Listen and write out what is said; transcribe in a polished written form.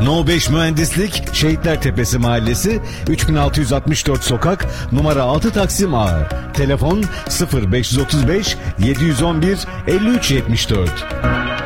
No 5 Mühendislik, Şehitler Tepesi Mahallesi, 3664 sokak, numara 6 Taksim Ağır. Telefon 0535 711 5374.